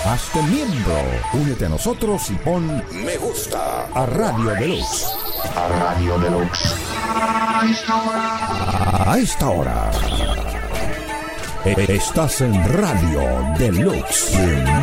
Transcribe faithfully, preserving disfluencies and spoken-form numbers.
Hazte miembro, únete a nosotros y pon me gusta a Radio Deluxe. A Radio Deluxe. A esta hora. Estás en Radio Deluxe.